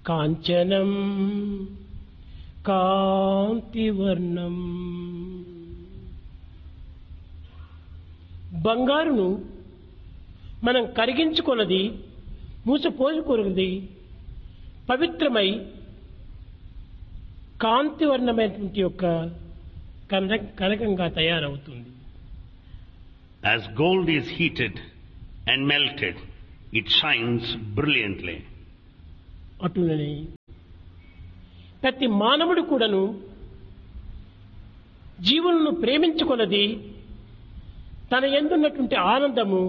కాంచనం కాంతివర్ణం. బంగారును మనం కరిగించుకున్నది, మూసపోసుకున్నది పవిత్రమై కాంతివర్ణమైనటువంటి యొక్క కనకంగా తయారవుతుంది. As gold is heated and melted, it shines brilliantly. అటులనే ప్రతి మానవుడు కూడాను జీవులను ప్రేమించుకున్నది తన యందున్నటువంటి ఆనందము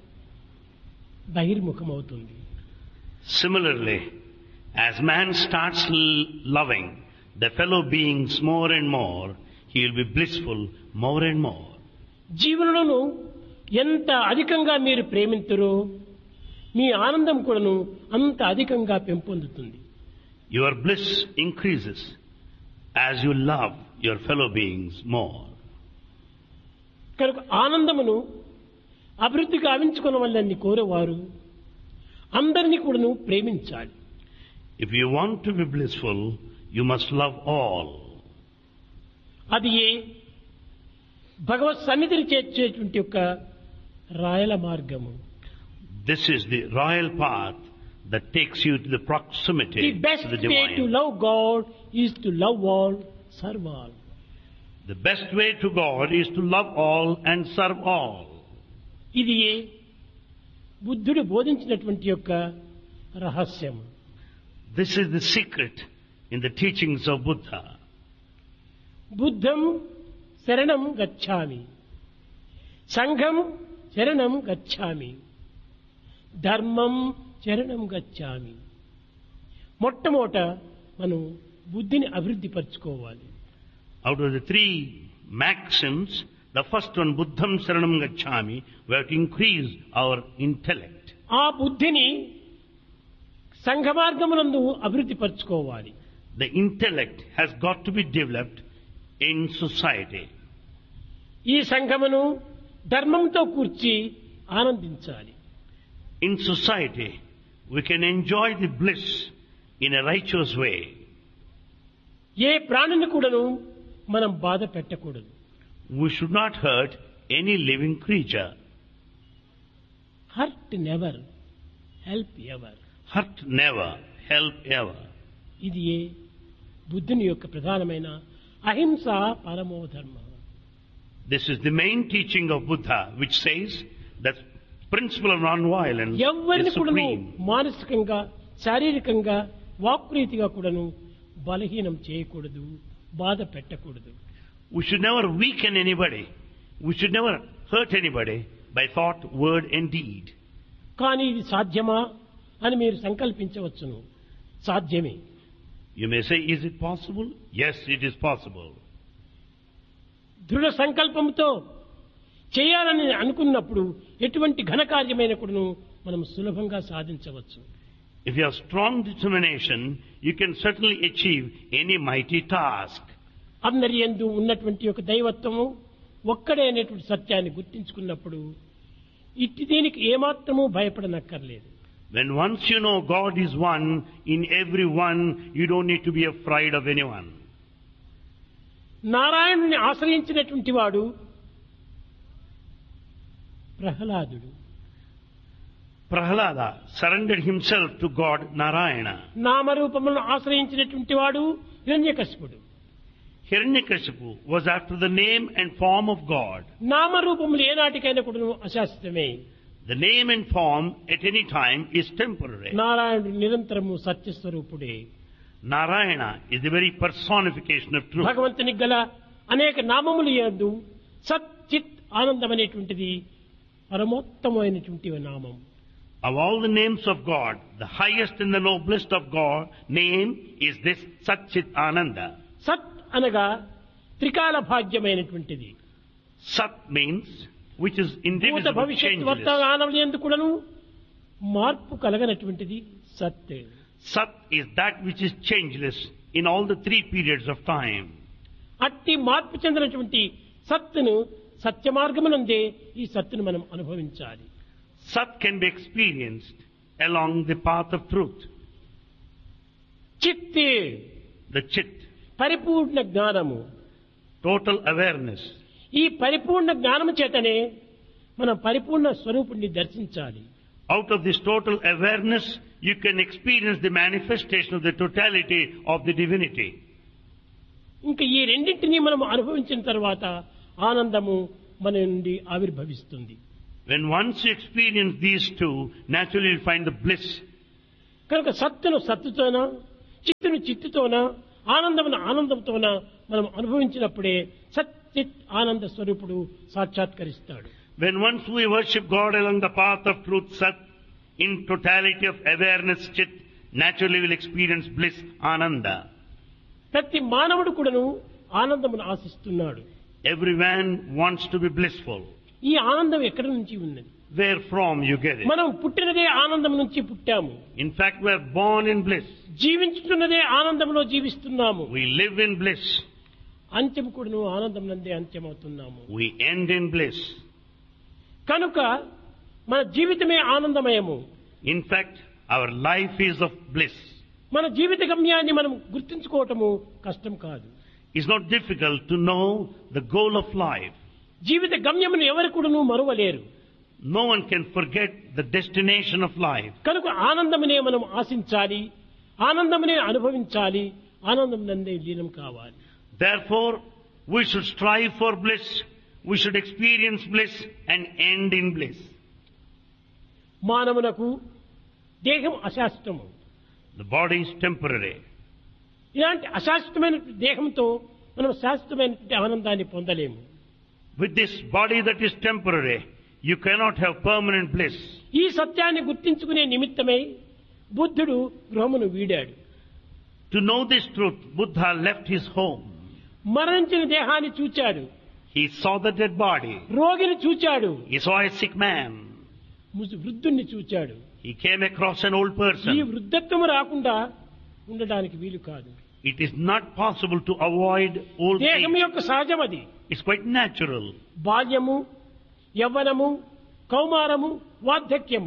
బహిర్ముఖమవుతుంది. Similarly, as man starts loving the fellow beings more and more, he will be blissful more and more. జీవులను ఎంత అధికంగా మీరు ప్రేమింతురో మీ ఆనందం కూడాను అంత అధికంగా పెంపొందుతుంది. Your bliss increases as you love your fellow beings more. కనుక ఆనందమును అభివృద్ధి గావించుకున్న వాళ్ళని కోరేవారు అందరినీ కూడాను ప్రేమించాలి. If you want to be blissful, you must love all. అది భగవత్ సన్నిధిని చేర్చేటువంటి యొక్క రాయల మార్గము. This is the royal path that takes you to the proximity The best to the way divine. to love God is to love all, serve all. The best way to God is to love all and serve all. ఇది బుద్ధుడు బోధించినటువంటి యొక్క రహస్యం. This is the secret in the teachings of Buddha. బుద్ధం శరణం గచ్ఛామి, సంఘం శరణం గచ్ఛామి, ధర్మం శరణం గచ్ఛామి. మొట్టమొదట మనం బుద్ధిని అభివృద్ధి పరచుకోవాలి. Out of the three maxims, the first one, Buddham Saranam Gacchami, we have to increase our intellect. ఆ బుద్ధిని సంఘ మార్గమునందు అభివృద్ధి పరచుకోవాలి. The intellect has got to be developed in society. ఈ సంఘమును ధర్మంతో కూర్చి ఆనందించాలి. In society, we can enjoy the bliss in a righteous way. ఏ ప్రాణిని కూడాను మనం బాధ పెట్టకూడదు. We should not hurt any living creature. Hurt never, help ever. Hurt never, help ever. ఇది బుద్ధుని యొక్క ప్రధానమైన అహింస పరమో ధర్మ. This is the main teaching of Buddha, which says that principle of non-violence ఎవరిని is కూడాను supreme. మానసికంగా, శారీరకంగా, వాక్రీతిగా కూడాను బలహీనం చేయకూడదు, బాధ పెట్టకూడదు. We should never weaken anybody. We should never hurt anybody by thought, word and deed. కానీ ఇది సాధ్యమా అని మీరు సంకల్పించవచ్చును. సాధ్యమే. You may say, is it possible? Yes, it is possible. దృఢ సంకల్పంతో చేయాలని అనుకున్నప్పుడు ఎటువంటి ఘనకార్యమైన కూడాను మనం సులభంగా సాధించవచ్చు. If you have strong determination, you can certainly achieve any mighty task. అందరి యందు ఉన్నటువంటి ఒక దైవత్వము ఒక్కడే అనేటువంటి సత్యాన్ని గుర్తించుకున్నప్పుడు ఇట్టి దీనికి ఏమాత్రమూ భయపడనక్కర్లేదు. When once you know God is one in everyone, you don't need to be afraid of anyone. నారాయణుని ఆశ్రయించినటువంటి వాడు ప్రహ్లాదుడు. Prahlada surrendered himself to God Narayana. నామరూపములను ఆశ్రయించినటువంటి వాడు హిరణ్యకశిపుడు. Hiranyakashipu was after the name and form of God. నామరూపములు ఏనాటికైనా కూడా అశాశ్వతమే. The name and form at any time is temporary. నారాయణుడు నిరంతరము సత్యస్వరూపుడే. Narayana is the very personification of truth. భగవంతునికి గల అనేక నామములు యందు సత్ చిత్ ఆనందం అనేటువంటిది పరమోత్తమైనటువంటి నామం. Of all the names of God, the highest and the noblest of God name is this Sat Chit Ananda. సత్ అనగా త్రికాల భాగ్యమైనటువంటిది. Sat means which is భూత indivisible, భవిష్యత్ changeless. వర్తమానములు యందు కూడాను మార్పు కలగనటువంటిది సత్. Sat is that which is changeless in all the three periods of time. అట్టి మార్పు చెందినటువంటి సత్తును సత్య మార్గమునందే ఈ సత్తును మనం అనుభవించాలి. Sat can be experienced along the path of truth. చిత్తే the chit, పరిపూర్ణ జ్ఞానము. total awareness. ఈ పరిపూర్ణ జ్ఞానము చేతనే మనం పరిపూర్ణ స్వరూపుణ్ణి దర్శించాలి. Out of this total awareness, you can experience the manifestation of the totality of the divinity. ఇంకా ఈ రెండింటినీ మనం అనుభవించిన తర్వాత ఆనందము మన నుండి ఆవిర్భవిస్తుంది. When once you experience these two, naturally you'll find the bliss. కనుక సత్తును సత్తుతోన, చిత్తును చిత్తుతోన, ఆనందమును ఆనందంతోన మనం అనుభవించినప్పుడే సచ్చిత్ ఆనంద స్వరూపుడు సాక్షాత్కరిస్తాడు. When once we worship God along the path of truth, Sat, in totality of awareness, Chit, naturally we'll experience bliss, Ananda. ప్రతి మానవుడు కూడాను ఆనందమును ఆశిస్తున్నాడు. Every man wants to be blissful. ఈ ఆనందం ఎక్కడి నుంచి ఉన్నది? Where from you get it? మనం పుట్టినదే ఆనందం నుంచి పుట్టాము. In fact, we are born in bliss. జీవించుతున్నదే ఆనందంలో జీవిస్తున్నాము. We live in bliss. అంత్యం కూడాను ఆనందం నందే అంత్యమవుతున్నాము. We end in bliss. కనుక మన జీవితమే ఆనందమయము. In fact, our life is of bliss. మన జీవిత గమ్యాన్ని మనం గుర్తించుకోవటము కష్టం కాదు. It's not difficult to know the goal of life. జీవిత గమ్యమును ఎవరు కూడాను మరువలేరు. No one can forget the destination of life. కనుక ఆనందమునే మనం ఆశించాలి, ఆనందమునే అనుభవించాలి, ఆనందం నందే లీనం కావాలి. Therefore, we should strive for bliss. We should experience bliss and end in bliss. మానవునకు దేహం అశాశ్వతము. The body is temporary. ఇలాంటి అశాశ్వతమైన దేహంతో మనం శాశ్వతమైన ఆనందాన్ని పొందలేము. With this body that is temporary, you cannot have permanent bliss. ఈ సత్యాన్ని గుర్తించుకునే నిమిత్తమై బుద్ధుడు గృహమును వీడాడు. To know this truth, Buddha left his home. మరణించిన దేహాన్ని చూచాడు. He saw the dead body. రోగిని చూచాడు. He saw a sick man. వృద్ధుణ్ణి చూచాడు. He came across an old ఈ person. వృద్ధత్వము రాకుండా ఉండడానికి వీలు కాదు. It is not possible to avoid old దేహం age. యొక్క సహజం అది. It's quite natural. బాల్యము, యవ్వనము, కౌమారము, వార్ధక్యము.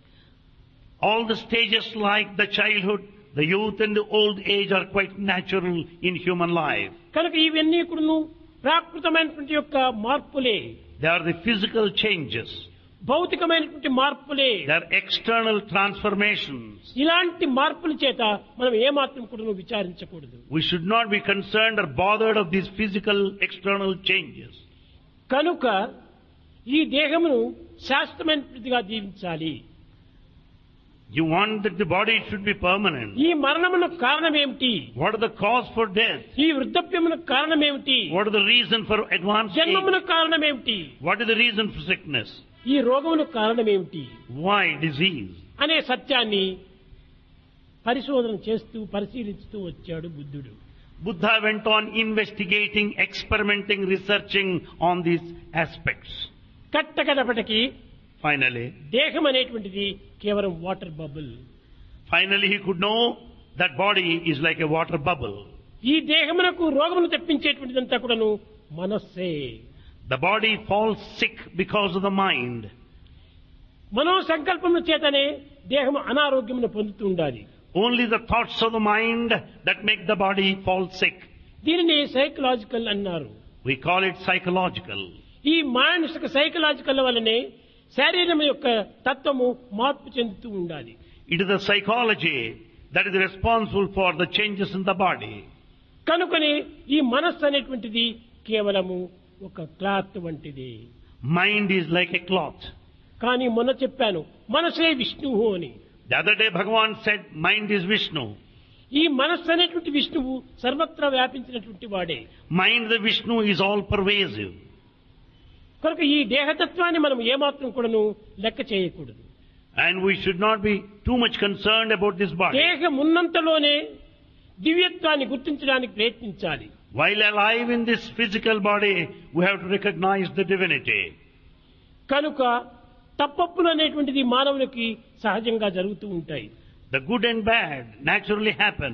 All the stages like the childhood, the youth and the old age are quite natural in human life. కనుక ఇవన్నీ కూడాను ప్రాకృతమైనటువంటి యొక్క మార్పులే. They are the physical changes. భౌతికమైనటువంటి మార్పులే. They are external transformations. ఇలాంటి మార్పుల చేత మనం ఏమాత్రం కూడా విచారించకూడదు. We should not be concerned or bothered of these physical external changes. కనుక ఈ దేహమును శాశ్వతమైనదిగా జీవించాలి. You want that the body should be permanent. ఈ మరణమునకు కారణం ఏమిటి? What are the cause for death? ఈ వృద్ధాప్యమునకు కారణం ఏమిటి? What are the reason for advanced age? జన్మమునకు కారణం ఏమిటి? What is the reason for sickness? ఈ రోగమునకు కారణం ఏమిటి Why disease? అనే సత్యాన్ని పరిశోధన చేస్తూ పరిశీలిస్తూ వచ్చాడు బుద్ధుడు. Buddha went on investigating, experimenting, researching on these aspects. కట్టకడపటికి Finally, దేహం అనేటువంటిది కేవలం water bubble. he could know that body is like a water bubble. ఈ దేహమునకు రోగమును తెప్పించేటువంటిదంతా కూడాను మనస్సే. The body falls sick because of the mind. మనో సంకల్పముల చేతనే దేహం అనారోగ్యమును పొందుతూ ఉండాలి. Only the thoughts of the mind that make the body fall sick. దీనిని psychological అన్నారు. We call it psychological. ఈ మానసిక సైకలాజికల్ వల్లనే శరీరం యొక్క తత్వము మార్పు చెందుతూ ఉండాలి. It is the psychology that is responsible for the changes in the body. కనుకనే ఈ మనస్సు అనేటువంటిది కేవలము ఒక క్లాత్ వంటిది. Mind is like a cloth. కానీ మొన్న చెప్పాను మనసే విష్ణువు అని. The other day Bhagavan said mind is Vishnu. ఈ మనస్సు అనేటువంటి విష్ణువు సర్వత్రా వ్యాపించినటువంటి వాడే. Mind, the Vishnu, is all pervasive. కనుక ఈ దేహతత్వాన్ని మనం ఏమాత్రం కూడాను లెక్క చేయకూడదు. And we should not be too much concerned about this body. దేహం ఉన్నంతలోనే దివ్యత్వాన్ని గుర్తించడానికి ప్రయత్నించాలి. While alive in this physical body, we have to recognize the divinity. కనుక తప్పప్పులు అనేటువంటిది మానవునికి సహజంగా జరుగుతూ ఉంటాయి. The good and bad naturally happen.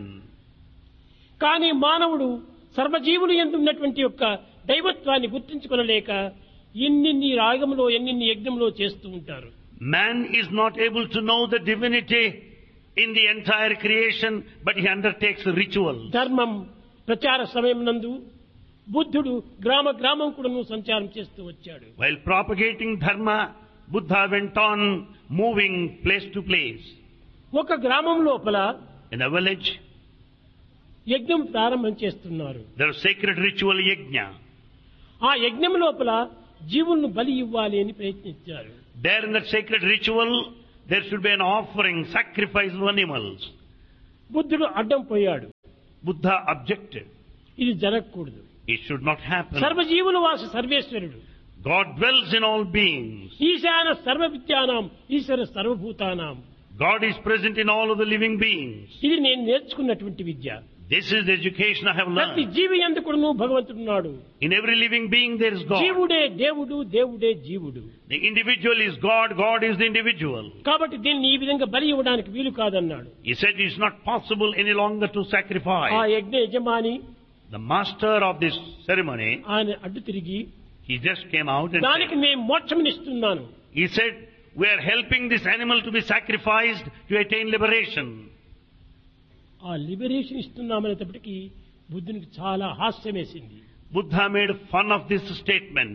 కానీ మానవుడు సర్వజీవులు యందు ఉన్నటువంటి యొక్క దైవత్వాన్ని గుర్తించుకొనలేక ఎన్నిన్ని రాగంలో ఎన్నిన్ని యజ్ఞంలో చేస్తూ ఉంటారు. Man is not able to know the divinity in the entire creation, but he undertakes rituals. ధర్మం ప్రచార సమయం నందు బుద్ధుడు గ్రామ గ్రామం కూడా సంచారం చేస్తూ వచ్చాడు. While propagating dharma, Buddha went on moving place to place. ఒక గ్రామం లోపల In a village, యజ్ఞం ప్రారంభం చేస్తున్నారు. there was sacred ritual yajna. ఆ యజ్ఞం లోపల జీవులను బలి ఇవ్వాలి అని ప్రయత్నించారు. There in that sacred ritual, there should be an offering, sacrifice of animals. బుద్ధుడు అడ్డం పోయాడు. Buddha objected. ఇది జరగకూడదు. It should not happen. సర్వజీవుల Vasu సర్వేశ్వరుడు. God dwells in all beings. ఈశాన సర్వ విద్యానాం ఈశ్వర సర్వభూతానాం. God is present in all of the living beings. ఇది నేను నేర్చుకున్నటువంటి విద్య. This is the education I have ప్రతి learned. జీవి యందు కూడాను భగవంతుడున్నాడు. In every living being there is God. జీవుడే దేవుడు, దేవుడే జీవుడు. The individual is God, God is the individual. కాబట్టి దీన్ని ఈ విధంగా బలి ఇవ్వడానికి వీలు కాదన్నాడు. He said it's not possible any longer to ఆ sacrifice. యజ్ఞ యజమాని The master of this ceremony, ఆయన అడ్డు తిరిగి he just came out and దానికి said, నేను మోక్షమునిస్తున్నాను. he said, we are helping this animal to be sacrificed to attain liberation. ఆ liberation ఇస్తున్నామనేటప్పటికీ బుద్ధునికి చాలా హాస్యం వేసింది. Buddha made fun of this statement.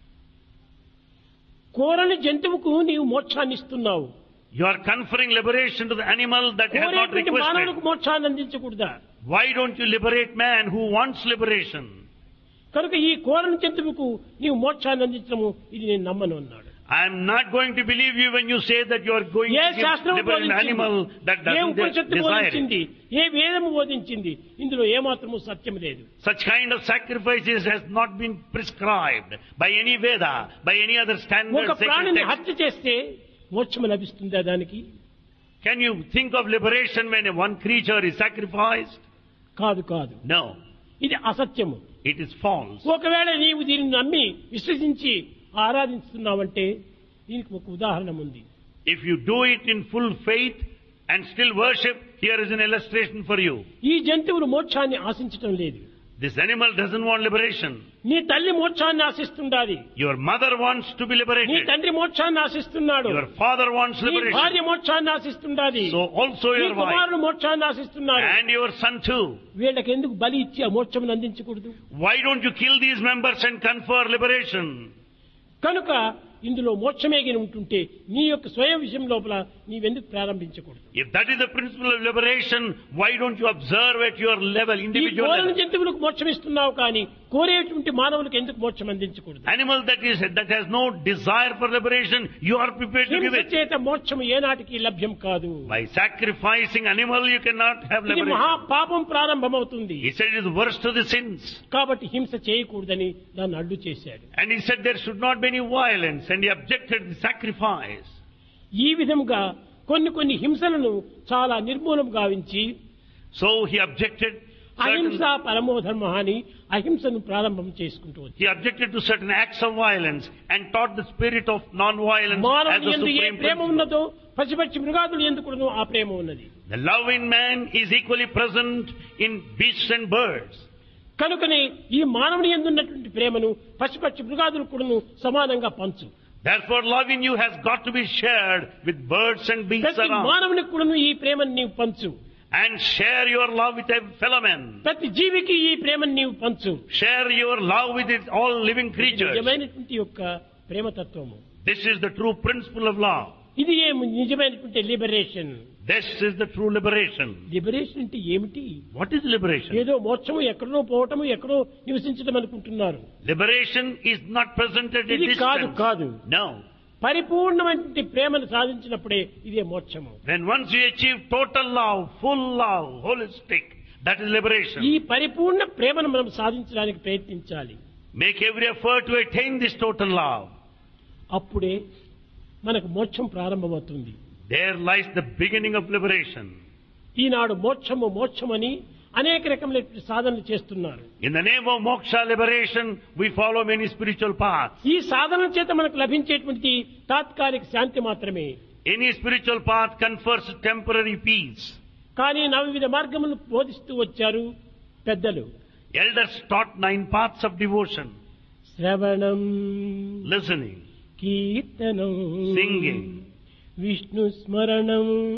కోరని జంతువుకు నీవు మోక్షాన్ని ఇస్తున్నావు. You are conferring liberation to the animal that has not కోరేటువంటి మానవులకు requested. మోక్షాన్ని అందించకూడదా? Why don't you liberate man who wants liberation? కనుక ఈ కోరని జంతువుకు నీవు మోక్షాన్ని అందించడము ఇది నేను నమ్మను అన్నాడు. I am not going to believe you when you say that you are going A to give శాస్త్రం liberate an animal that A doesn't ఉపనిషత్తు desire it. బోధించింది, ఏ వేదము బోధించింది, ఇందులో ఏమాత్రము సత్యం లేదు. Such kind of sacrifices has not been prescribed by any Veda, by any other standard ఒక sacred ప్రాణిని text. హత్య చేస్తే మోక్షము లభిస్తుందా దానికి? Can you think of liberation when one creature is sacrificed? కాదు కాదు, No, ఇది అసత్యము. it is false. ఒకవేళ నీవు దీనిని నమ్మి విశ్వసించి ఆరాధిస్తున్నావంటే దీనికి ఒక ఉదాహరణ ఉంది. If you do it in full faith and still worship, here is an illustration for you. ఈ జంతువులు మోక్షాన్ని ఆశించటం లేదు. This animal doesn't want liberation. నీ తల్లి మోక్షాన్ని ఆశిస్తుండాలి. Your mother wants to be నీ liberated. తండ్రి మోక్షాన్ని ఆశిస్తున్నాడు. Your father wants నీ భార్య liberation. మోక్షాన్ని ఆశిస్తుండాలి. So also నీ your wife కుమారుడు మోక్షాన్ని ఆశిస్తున్నాడు. and your son too. వీళ్ళకి ఎందుకు బలి ఇచ్చి ఆ మోక్షమును అందించకూడదు? Why don't you kill these members and confer liberation? కనుక ఇందులో మోక్షమేగిన ఉంటుంటే నీ యొక్క స్వయం విషయం లోపల నీవెందుకు ప్రారంభించకూడదు? If that is the principle of liberation, why don't you observe at your level, ఈ individual కోరని level? జంతువులకు మోక్షం ఇస్తున్నావు కానీ కోరేటువంటి మానవులకు ఎందుకు మోక్షం అందించకూడదు? Animal that has no desire for liberation, you are prepared to give హింస it. చేత మోక్షం ఏనాటికి లభ్యం కాదు. By sacrificing animal, you cannot have ఇది మహా liberation. పాపం ప్రారంభమవుతుంది. He said it is worst of the sins. కాబట్టి హింస చేయకూడదని దాన్ని అడ్డు చేశాడు. And he said there should not be any violence, and he objected the sacrifice. ఈ విధంగా కొన్ని హింసలను చాలా నిర్మూలం గావించి So he objected అహింస certain, పరమో ధర్మ అని అహింసను ప్రారంభం చేసుకుంటూ వచ్చాడు. he objected to certain acts of violence and taught the spirit of non-violence as మానవుని the యందు ఏ supreme ప్రేమ principle. ఉన్నదో పశుపక్షి మృగాదులు ఎందుకు ఆ ప్రేమ ఉన్నది. The love in man is equally present in beasts and birds. కనుకనే ఈ మానవుని యందు ఉన్నటువంటి ప్రేమను పశుపక్షి మృగాదులు కూడాను సమానంగా పంచు. Therefore, love in you has got to be shared with birds and beasts ప్రతి around. మానవునికి కూడాను ఈ ప్రేమను నీవు పంచు. And share your love with a fellow man. ప్రతి జీవికి ఈ ప్రేమను నీవు పంచు. Share your love with all living creatures. నిజమైనటువంటి యొక్క ప్రేమతత్వము. This is the true principle of love. ఇది నిజమైనటువంటి liberation. This is the true liberation. Liberation అంటే ఏమిటి? What is liberation? ఏదో మోక్షము ఎక్కడో పోవటము ఎక్కడో నివసించడం అనుకుంటున్నారు. Liberation is not present at a ఇది కాదు distance. కాదు. No. పరిపూర్ణమైనటువంటి ప్రేమను సాధించినప్పుడే ఇదే మోక్షము. When once you achieve total love, full love, holistic, that is liberation. ఈ పరిపూర్ణ ప్రేమను మనం సాధించడానికి ప్రయత్నించాలి. Make every effort to attain this total love. అప్పుడే మనకు మోక్షం ప్రారంభమవుతుంది. There lies the beginning of liberation. ఈనాడు మోక్షమని అనేక రకములైన సాధనలు చేస్తున్నారు. In the name of moksha liberation, we follow many spiritual paths. ఈ సాధనల చేత మనకు లభించేటువంటి తాత్కాలిక శాంతి మాత్రమే. Any spiritual path confers temporary peace. కానీ నవవిధ మార్గములు బోధిస్తూ వచ్చారు పెద్దలు. Elders taught 9 paths of devotion. శ్రవణం, Listening, కీర్తనం, singing, విష్ణు స్మరణం,